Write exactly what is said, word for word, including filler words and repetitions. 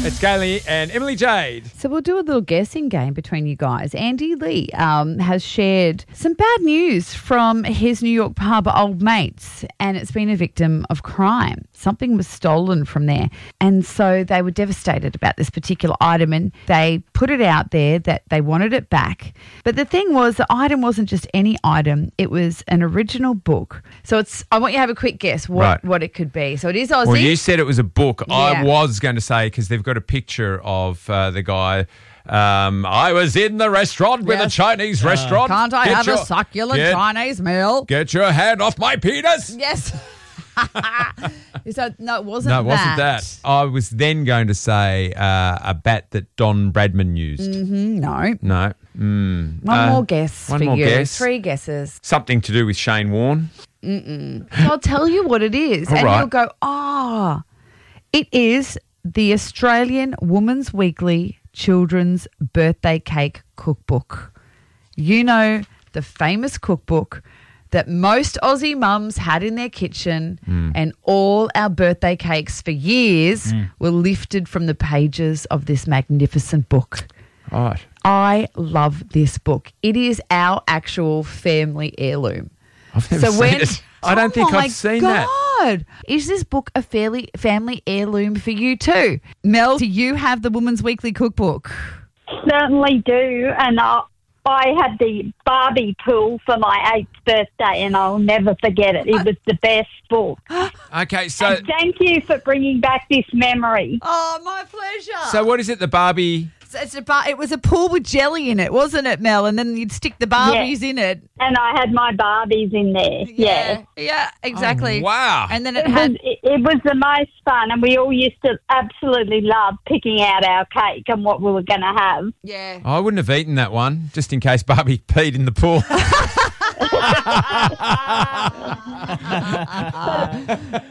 It's Kaylee and Emily Jade. So we'll do a little guessing game between you guys. Andy Lee um, has shared some bad news from his New York pub Old Mates, and it's been a victim of crime. Something was stolen from there. And so they were devastated about this particular item, and they put it out there that they wanted it back. But the thing was, the item wasn't just any item. It was an original book. So it's. I want you to have a quick guess what, Right. what it could be. So it is Aussie. Well, you said it was a book. Yeah. I was going to say, because they've got a picture of uh, the guy. Um, I was in the restaurant with a Yes. Chinese restaurant. Can't I Get have your- a succulent get, Chinese meal? Get your hand off my penis. Yes. So, no, it wasn't No, it wasn't that. that. I was then going to say uh, a bat that Don Bradman used. Mm, no. No. Mm. One Uh, more guess one for more you. guess. Three guesses. Something to do with Shane Warne. So I'll tell you what it is. All and right. you'll go, oh, it is the Australian Woman's Weekly Children's Birthday Cake Cookbook. You know, the famous cookbook that most Aussie mums had in their kitchen, and all our birthday cakes for years were lifted from the pages of this magnificent book. Right. I love this book. It is our actual family heirloom. I've never seen it. I don't Oh think my I've seen that. God. Is this book a fairly family heirloom for you too? Mel, do you have the Woman's Weekly Cookbook? Certainly do, and I, I had the Barbie pool for my eighth birthday, and I'll never forget it. It was the best book. Okay, so And thank you for bringing back this memory. Oh, my pleasure. so what is it? The Barbie. So it's a bar- it was a pool with jelly in it, wasn't it, Mel? And then you'd stick the Barbies in it. And I had my Barbies in there. Yeah. Yeah, exactly. Oh, wow. And then it It was, had... it, it was the most fun, and we all used to absolutely love picking out our cake and what we were going to have. Yeah. I wouldn't have eaten that one, just in case Barbie peed in the pool.